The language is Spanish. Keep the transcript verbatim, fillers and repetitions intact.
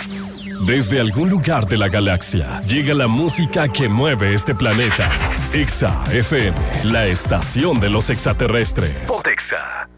Desde algún lugar de la galaxia llega la música que mueve este planeta. Exa F M, la estación de los extraterrestres. Ponte Exa.